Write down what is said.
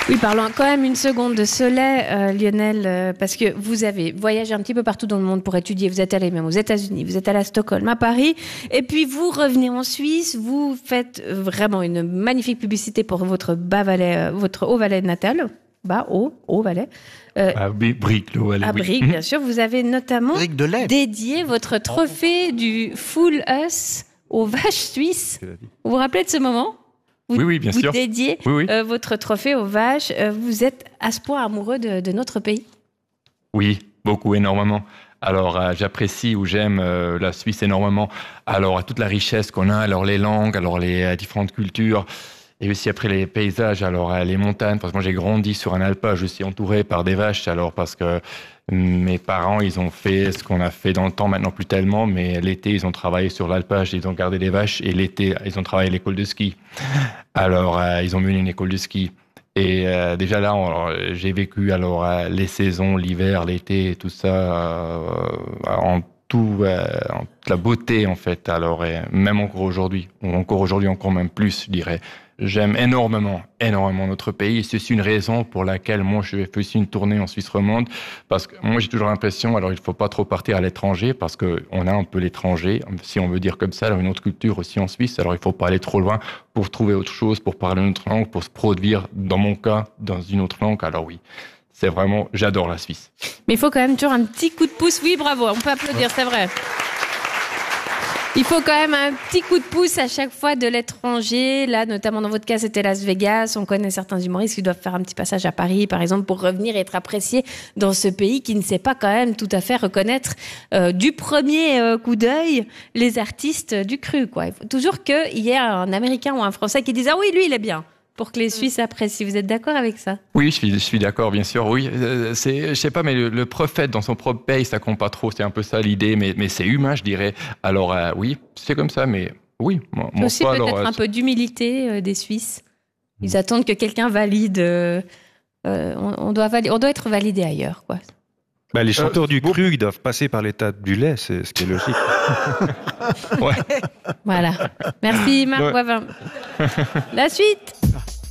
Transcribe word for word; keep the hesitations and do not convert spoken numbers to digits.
Oui, parlons quand même une seconde de ce lait, euh, Lionel, euh, parce que vous avez voyagé un petit peu partout dans le monde pour étudier. Vous êtes allé même aux États-Unis, vous êtes allé à Stockholm, à Paris, et puis vous revenez en Suisse. Vous faites vraiment une magnifique publicité pour votre bas-valais, euh, votre haut-valais natal. Bas, haut, haut-valais. Euh, ah, Brigue, le haut-valais. À Brigue, oui. Bien sûr. Vous avez notamment de dédié votre trophée du Full Us aux vaches suisses. Vous vous rappelez de ce moment ? Vous, oui, oui, bien vous sûr. Vous dédiez oui, oui. Euh, votre trophée aux vaches. Euh, vous êtes à ce point amoureux de, de notre pays ? Oui, beaucoup, énormément. Alors, euh, j'apprécie ou j'aime euh, la Suisse énormément. Alors, toute la richesse qu'on a, alors les langues, alors les euh, différentes cultures, et aussi après les paysages, alors euh, les montagnes. Parce que moi, j'ai grandi sur un alpage, je suis entouré par des vaches. Alors, parce que mes parents, ils ont fait ce qu'on a fait dans le temps, maintenant plus tellement, mais l'été, ils ont travaillé sur l'alpage, ils ont gardé des vaches, et l'été, ils ont travaillé à l'école de ski. Alors, euh, ils ont mené une école de ski. Et euh, déjà là, on, j'ai vécu alors euh, les saisons, l'hiver, l'été, tout ça, euh, en tout, euh, en toute la beauté en fait. Alors, et même encore aujourd'hui, ou encore aujourd'hui, encore même plus, je dirais. J'aime énormément, énormément notre pays. Et c'est une raison pour laquelle moi, je fais aussi une tournée en Suisse romande. Parce que moi, j'ai toujours l'impression, alors il ne faut pas trop partir à l'étranger, parce qu'on a un peu l'étranger, si on veut dire comme ça, alors une autre culture aussi en Suisse. Alors il ne faut pas aller trop loin pour trouver autre chose, pour parler une autre langue, pour se produire, dans mon cas, dans une autre langue. Alors oui, c'est vraiment, j'adore la Suisse. Mais il faut quand même toujours un petit coup de pouce. Oui, bravo, on peut applaudir, c'est vrai. Il faut quand même un petit coup de pouce à chaque fois de l'étranger. Là, notamment dans votre cas, c'était Las Vegas. On connaît certains humoristes qui doivent faire un petit passage à Paris, par exemple, pour revenir et être appréciés dans ce pays qui ne sait pas quand même tout à fait reconnaître euh, du premier euh, coup d'œil les artistes du cru, quoi. Il faut toujours qu'il y ait un Américain ou un Français qui dise « Ah oui, lui, il est bien ». Pour que les Suisses apprécient. Vous êtes d'accord avec ça ? Oui, je suis, je suis d'accord, bien sûr. Oui, c'est, je sais pas, mais le, le prophète dans son propre pays, ça compte pas trop. C'est un peu ça l'idée, mais, mais c'est humain, je dirais. Alors euh, oui, c'est comme ça, mais oui. Mon, mon aussi foi, peut-être alors, un peu d'humilité euh, des Suisses. Ils attendent que quelqu'un valide. Euh, euh, on, on doit vali- on doit être validé ailleurs, quoi. Bah, les chanteurs euh, du bon. cru, ils doivent passer par l'étape du lait, c'est ce qui est logique. Ouais. Voilà. Merci Marc Ouais. Boivin. La suite.